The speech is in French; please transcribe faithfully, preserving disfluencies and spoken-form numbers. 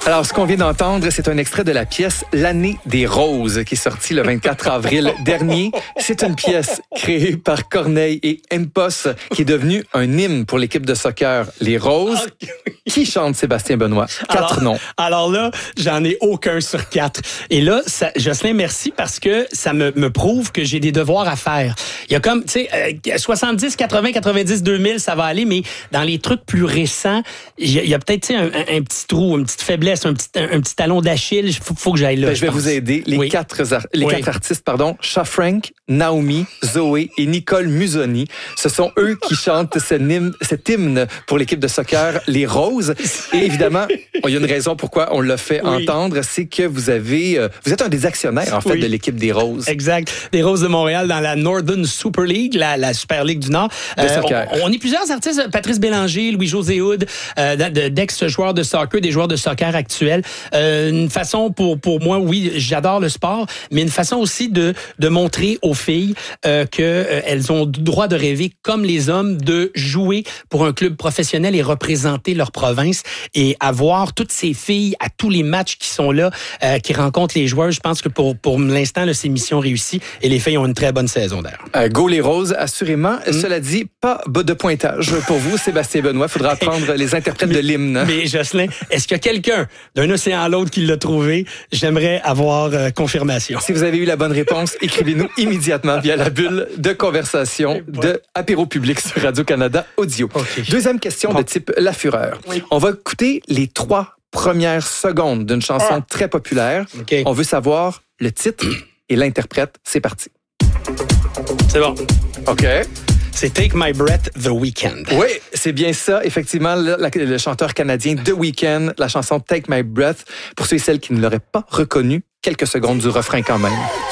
Alors, ce qu'on vient d'entendre, c'est un extrait de la pièce L'année des roses qui est sortie le vingt-quatre avril dernier. C'est une pièce créée par Corneille et Impos qui est devenue un hymne pour l'équipe de soccer Les Roses. Qui chante Sébastien Benoît? Quatre alors, noms. Alors là, j'en ai aucun sur quatre. Et là, ça, Jocelyn, merci parce que ça me, me prouve que j'ai des devoirs à faire. Il y a comme, tu sais, euh, soixante-dix, quatre-vingts, quatre-vingt-dix, deux mille, ça va aller, mais dans les trucs plus récents, il y a, y a peut-être, tu sais, un, un, un petit trou, une petite faiblesse, un petit, un, un petit talon d'Achille. Il faut, faut que j'aille là. Ben, je vais je vous aider. Les, oui. quatre, les oui. quatre artistes, pardon, Cha Frank, Naomi, Zoé et Nicole Musoni, ce sont eux qui chantent cet hymne, cet hymne pour l'équipe de soccer Les Roses. Et évidemment, il y a une raison pourquoi on l'a fait oui. entendre, c'est que vous avez, euh, vous êtes un des actionnaires en fait oui. de l'équipe des Roses. Exact, des Roses de Montréal dans la Northern Super League, la, la Super League du Nord. De euh, soccer. On, on est plusieurs artistes, Patrice Bélanger, Louis-José Hood, euh, d'ex-joueurs de soccer, des joueurs de soccer actuels. Euh, une façon pour pour moi, oui, j'adore le sport, mais une façon aussi de de montrer aux filles euh, que euh, elles ont le droit de rêver comme les hommes, de jouer pour un club professionnel et représenter leur province. Et avoir toutes ces filles à tous les matchs qui sont là, euh, qui rencontrent les joueurs, je pense que pour pour l'instant, là, c'est mission réussie et les filles ont une très bonne saison d'ailleurs. Euh, go les Roses, assurément. Mm. Cela dit, pas de pointage pour vous, Sébastien Benoît. Il faudra prendre les interprètes mais, de l'hymne. Mais Jocelyn, est-ce qu'il y a quelqu'un d'un océan à l'autre qui l'a trouvé? J'aimerais avoir euh, confirmation. Si vous avez eu la bonne réponse, écrivez-nous immédiatement via la bulle de conversation de Apéro Public sur Radio-Canada Audio. Okay. Deuxième question bon. de type La Fureur. Oui. On va écouter les trois premières secondes d'une chanson ah. très populaire. Okay. On veut savoir le titre et l'interprète. C'est parti. C'est bon. OK. C'est Take My Breath, The Weeknd. Oui, c'est bien ça. Effectivement, le, le chanteur canadien The Weeknd, la chanson Take My Breath. Pour ceux et celles qui ne l'auraient pas reconnu, quelques secondes du refrain quand même.